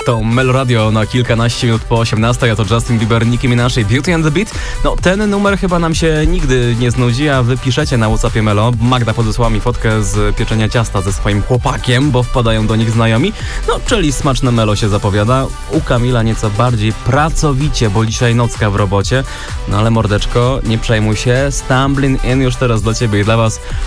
To Melo Radio na kilkanaście minut po 18, a to Justin Bieber, Nicki Minaj i Beauty and the Beat. No, ten numer chyba nam się nigdy nie znudzi, a wy piszecie na WhatsAppie Melo. Magda podesłała mi fotkę z pieczenia ciasta ze swoim chłopakiem, bo wpadają do nich znajomi. No, czyli smaczne Melo się zapowiada. U Kamila nieco bardziej pracowicie, bo dzisiaj nocka w robocie. No ale mordeczko, nie przejmuj się. Stumbling In już teraz dla ciebie i dla was.